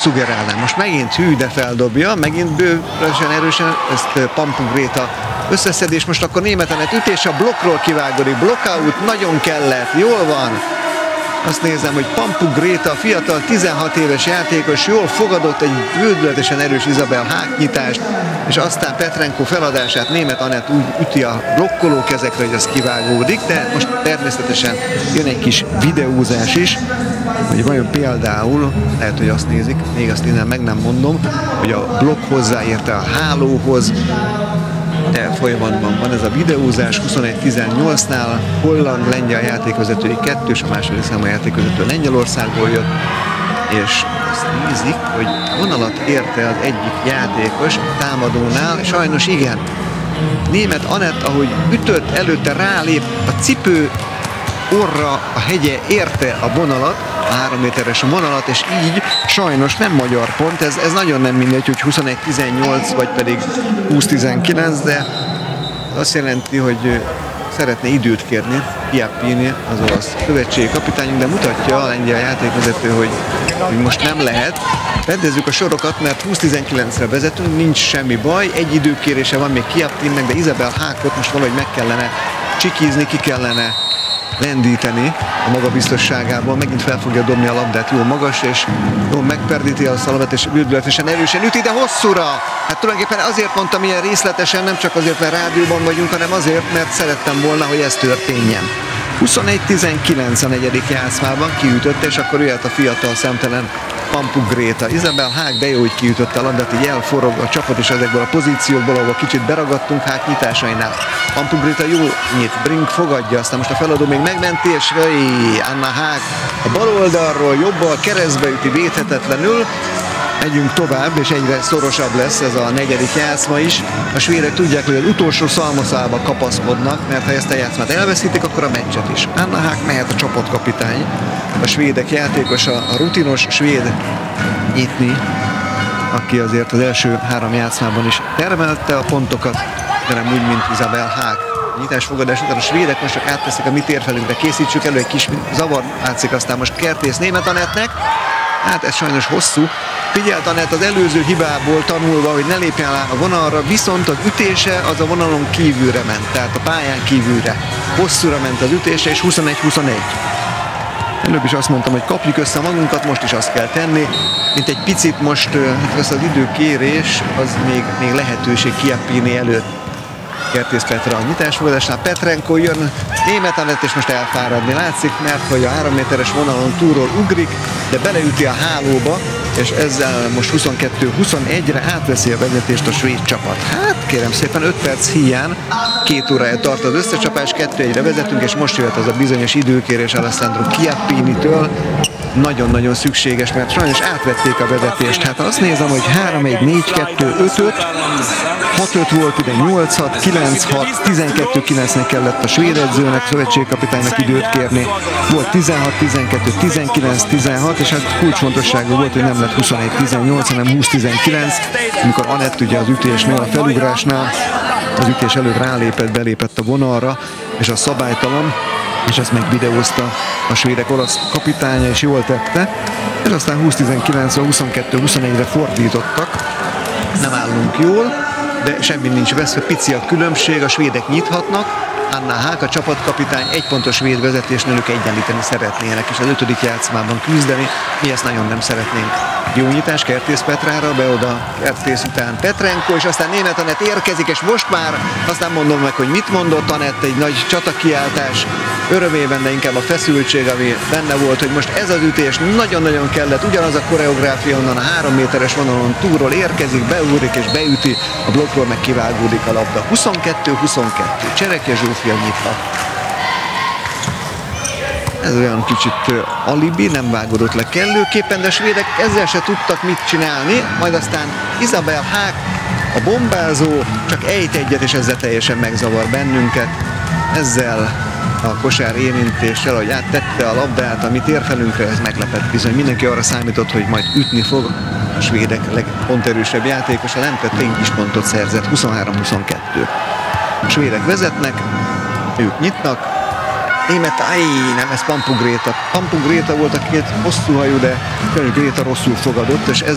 szuggerálnám. Most megint hű, de feldobja, megint bővesen erősen, ezt Pampu Gréta összeszedés, most akkor Németh ütés a blokkról kivágódik, blockout, nagyon kellett, jól van. Azt nézem, hogy Pampu Gréta, fiatal 16 éves játékos, jól fogadott egy bődületesen erős Izabel Hák nyitást, és aztán Petrenko feladását Németh Anett úgy üti a blokkoló kezekre, hogy az kivágódik, de most természetesen jön egy kis videózás is, hogy vajon például, lehet, hogy azt nézik, még azt innen meg nem mondom, hogy a blokk hozzáérte a hálóhoz, de folyamatban van ez a videózás, 21-18-nál holland-lengyel játékvezetői kettős, a második számú játékvezető Lengyelországból jött, és azt nézik, hogy vonalat érte az egyik játékos támadónál, sajnos igen. Németh Anett, ahogy ütött, előtte rálép, a cipő orra a hegye érte a vonalat, a 3 méteres vonalat, és így sajnos nem magyar pont, ez nagyon nem mindegy, hogy 21-18 vagy pedig 20-19, de azt jelenti, hogy szeretne időt kérni Chiappini, az olasz szövetségi kapitányunk, de mutatja a lengyel játékvezető, hogy most nem lehet. Rendezzük a sorokat, mert 20-19-re vezetünk, nincs semmi baj, egy időkérése van még Chiappininek, de Izabel Hákot most valahogy meg kellene csikizni, ki kellene lendíteni a magabiztosságából, megint fel fogja dobni a labdát jó magas, és jó megperdíti a szalabát, és bődületesen erősen üti, de hosszúra! Hát tulajdonképpen azért mondtam ilyen részletesen, nem csak azért, mert rádióban vagyunk, hanem azért, mert szerettem volna, hogy ez történjen. 21-19 a negyedik játszmában kiütötte, és akkor jöhet a fiatal szemtelen Pampu Gréta. Izabel Hák, de jó, hogy kiütötte a labdát, így elforog a csapat is ezekből a pozíciókból, ahol kicsit beragadtunk Hák nyitásainál. Pampu Gréta jó nyit, Brink fogadja, aztán most a feladó még megmenti, és Anna Hák a bal oldalról jobbal keresztbe üti védhetetlenül. Megyünk tovább, és egyre szorosabb lesz ez a negyedik játszma is. A svédek tudják, hogy az utolsó szalmaszába kapaszkodnak, mert ha ezt a játszmát elveszítik, akkor a meccset is. Anna Hák mehet a csapatkapitány, a svédek játékosa, a rutinos svéd nyitni, aki azért az első 3 játszmában is termelte a pontokat, de nem úgy, mint Izabel Hák. Nyitásfogadás után a svédek most csak átteszik a mi térfelünkre, készítsük elő, egy kis zavar látszik, aztán most Kertész Németh Anettnek. Hát ez sajnos hosszú. Figyelt Anett az előző hibából tanulva, hogy ne lépjen rá a vonalra, viszont az ütése az a vonalon kívülre ment, tehát a pályán kívülre. Hosszúra ment az ütése, és 21-21. Előbb is azt mondtam, hogy kapjuk össze magunkat, most is azt kell tenni, mint egy picit most ez az időkérés, az még lehetőség Chiappini előtt. Kertész Petra a nyitásfogadásnál, Petrenko jön, Németh Anett, és most elfáradni látszik, mert hogy a 3 méteres vonalon túlról ugrik, de beleüti a hálóba, és ezzel most 22-21-re átveszi a vezetést a svéd csapat. Hát kérem szépen, 5 perc hiány, 2 órája tart az összecsapás, 2-1-re vezetünk, és most jöhet az a bizonyos időkérés Alessandro Chiappinitől. Nagyon-nagyon szükséges, mert sajnos átvették a vezetést. Hát azt nézem, hogy 3-1-4-2-5-5, 6-5 volt ide, 8-6, 9-6, 12-9-nek kellett a svéd edzőnek, szövetségkapitánynak időt kérni. Volt 16-12, 19-16, és hát kulcsfontosságú volt, hogy nem lett 21-18, hanem 20-19, amikor Anett ugye az ütésnél, a felugrásnál az ütés előtt rálépett, belépett a vonalra, és a szabálytalan, és ezt megvideózta a svédek olasz kapitánya, és jól tette, és aztán 20-19-ről 22-21-re fordítottak. Nem állunk jól, de semmi nincs veszve, pici a különbség, a svédek nyithatnak, Anna Hák, a csapatkapitány, 1 pontos svéd vezetésnél ők egyenlíteni szeretnének, és az 5. játszmában küzdeni, mi ezt nagyon nem szeretnénk. Jó nyitás Kertész Petrára, be oda Kertész után Petrenko, és aztán Németh Anett érkezik, és most már aztán mondom meg, hogy mit mondott Anett, egy nagy csatakiáltás örömében, de inkább a feszültség, ami benne volt, hogy most ez az ütés nagyon-nagyon kellett, ugyanaz a koreográfia, onnan a 3 méteres vonalon túlról érkezik, beugrik és beüti, a blokkról meg kivágódik a labda. 22-22, Cserekje Zsófia nyithat. Ez olyan kicsit alibi, nem vágódott le kellőképpen, de a svédek ezzel se tudtak mit csinálni, majd aztán Izabel Hák, a bombázó, csak ejt egyet, és ezzel teljesen megzavar bennünket. Ezzel a kosár érintéssel, hogy áttette a labdát a mi térfelünkre, ez meglepett bizony. Mindenki arra számított, hogy majd ütni fog. A svédek legponterősebb játékosa nem tette, így is pontot szerzett, 23-22. A svédek vezetnek, ők nyitnak, nem, ez Pampu Gréta. Pampu Gréta volt a két hosszú hajú, de Gréta rosszul fogadott, és